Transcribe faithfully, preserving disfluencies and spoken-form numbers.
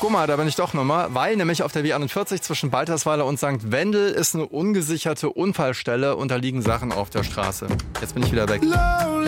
guck mal, da bin ich doch nochmal, weil nämlich auf der B einundvierzig zwischen Baltersweiler und Sankt Wendel ist eine ungesicherte Unfallstelle und da liegen Sachen auf der Straße. Jetzt bin ich wieder weg.